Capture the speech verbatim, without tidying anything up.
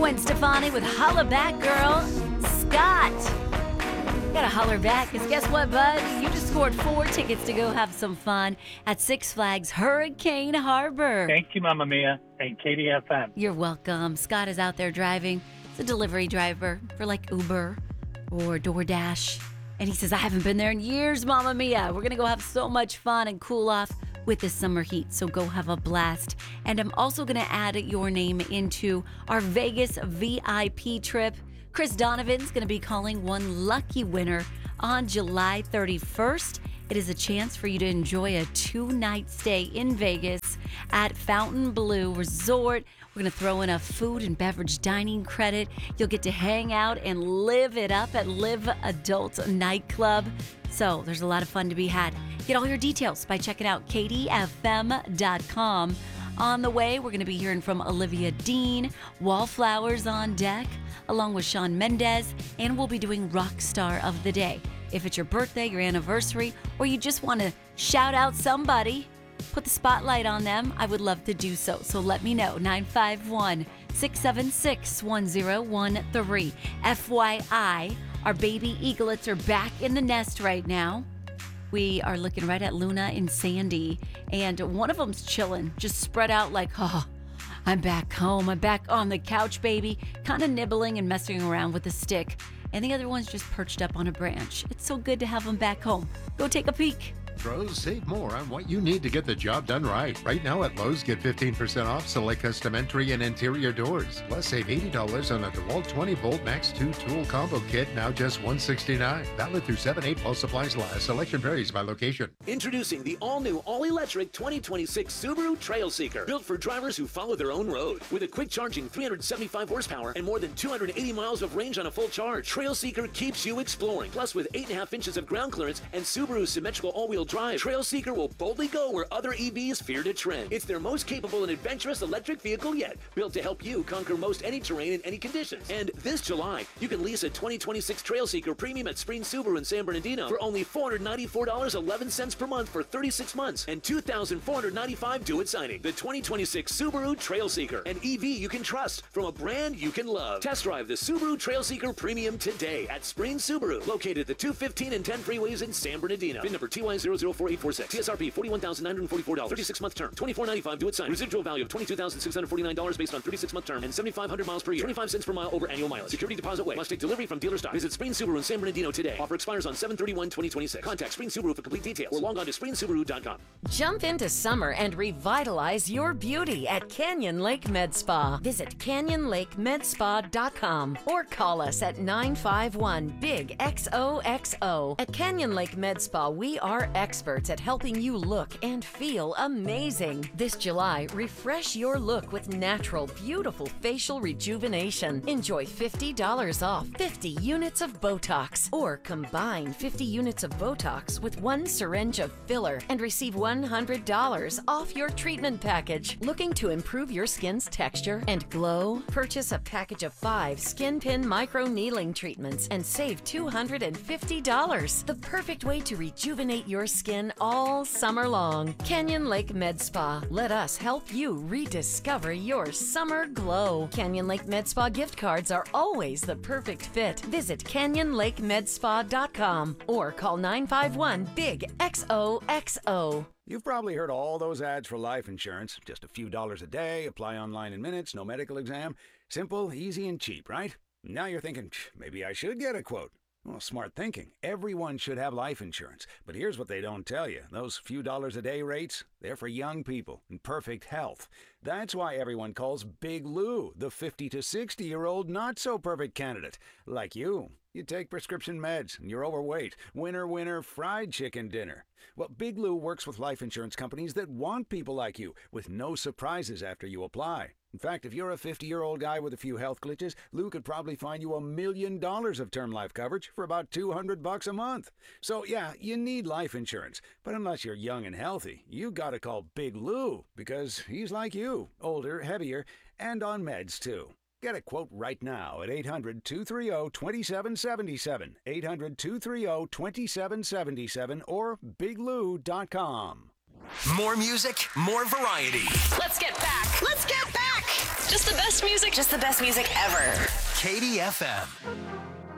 Gwen Stefani with Holla Back Girl. Scott, gotta holler back, because guess what, bud? You just scored four tickets to go have some fun at Six Flags Hurricane Harbor. Thank you, Mama Mia, and K D F M. You're welcome. Scott is out there driving. He's a delivery driver for like Uber or DoorDash. And he says, I haven't been there in years, Mama Mia. We're gonna go have so much fun and cool off with the summer heat, so go have a blast. And I'm also gonna add your name into our Vegas V I P trip. Chris Donovan's gonna be calling one lucky winner on July thirty-first. It is a chance for you to enjoy a two-night stay in Vegas at Fontainebleau Resort. We're gonna throw in a food and beverage dining credit. You'll get to hang out and live it up at Live Adult Nightclub. So there's a lot of fun to be had. Get all your details by checking out K D F M dot com. On the way, we're going to be hearing from Olivia Dean, Wallflowers on deck, along with Shawn Mendes, and we'll be doing Rock Star of the Day. If it's your birthday, your anniversary, or you just want to shout out somebody, put the spotlight on them, I would love to do so. So let me know, nine five one, six seven six, one zero one three. F Y I, our baby eaglets are back in the nest right now. We are looking right at Luna and Sandy, and one of them's chilling, just spread out like, oh, I'm back home. I'm back on the couch, baby, kind of nibbling and messing around with a stick. And the other one's just perched up on a branch. It's so good to have them back home. Go take a peek. Pros, save more on what you need to get the job done right. Right now at Lowe's, get fifteen percent off select custom entry and interior doors. Plus, save eighty dollars on a DeWalt twenty volt Max two tool combo kit, now just one hundred sixty-nine dollars. Valid through seven eight while supplies last. Selection varies by location. Introducing the all-new, all-electric twenty twenty-six Subaru Trailseeker. Built for drivers who follow their own road. With a quick-charging three hundred seventy-five horsepower and more than two hundred eighty miles of range on a full charge, Trailseeker keeps you exploring. Plus, with eight point five inches of ground clearance and Subaru's symmetrical all-wheel drive, Trailseeker will boldly go where other E Vs fear to tread. It's their most capable and adventurous electric vehicle yet, built to help you conquer most any terrain in any conditions. And this July, you can lease a twenty twenty-six Trailseeker Premium at Spring Subaru in San Bernardino for only four hundred ninety-four dollars and eleven cents per month for thirty-six months and two thousand four hundred ninety-five dollars due at signing. The twenty twenty-six Subaru Trailseeker, an E V you can trust from a brand you can love. Test drive the Subaru Trailseeker Premium today at Spring Subaru, located at the two fifteen and ten freeways in San Bernardino. V I N number T Y zero zero four eight four six. T S R P forty-one thousand nine hundred forty-four dollars. thirty-six month term. twenty-four ninety-five due at sign. Residual value of twenty-two thousand six hundred forty-nine dollars based on thirty-six month term and seventy-five hundred miles per year. twenty-five cents per mile over annual mileage. Security deposit way. Must take delivery from dealer stock. Visit Spring Subaru in San Bernardino today. Offer expires on seven thirty-one twenty twenty-six. Contact Spring Subaru for complete details or log on to spring subaru dot com. Jump into summer and revitalize your beauty at Canyon Lake Med Spa. Visit canyon lake med spa dot com or call us at nine five one, big X O X O. At Canyon Lake Med Spa, we are experts at helping you look and feel amazing. This July, refresh your look with natural, beautiful facial rejuvenation. Enjoy fifty dollars off fifty units of Botox, or combine fifty units of Botox with one syringe of filler and receive one hundred dollars off your treatment package. Looking to improve your skin's texture and glow? Purchase a package of five Skin Pin Micro Needling treatments and save two hundred fifty dollars. The perfect way to rejuvenate your skin all summer long. Canyon Lake Med Spa. Let us help you rediscover your summer glow. Canyon Lake Med Spa gift cards are always the perfect fit. Visit canyon lake med spa dot com or call nine five one, big X O X O. You've probably heard all those ads for life insurance. Just a few dollars a day, apply online in minutes, no medical exam. Simple, easy, and cheap, right? Now you're thinking, maybe I should get a quote. Well, smart thinking. Everyone should have life insurance. But here's what they don't tell you. Those few dollars a day rates, they're for young people in perfect health. That's why everyone calls Big Lou the fifty to sixty-year-old not-so-perfect candidate. Like you. You take prescription meds, and you're overweight. Winner, winner, fried chicken dinner. Well, Big Lou works with life insurance companies that want people like you, with no surprises after you apply. In fact, if you're a fifty-year-old guy with a few health glitches, Lou could probably find you a million dollars of term life coverage for about two hundred bucks a month. So yeah, you need life insurance. But unless you're young and healthy, you gotta call Big Lou, because he's like you, older, heavier, and on meds too. Get a quote right now at eight hundred, two three zero, two seven seven seven, eight hundred, two three zero, two seven seven seven, or big lou dot com. More music, more variety. Let's get back. Let's get back. Just the best music. Just the best music ever. Katie F M.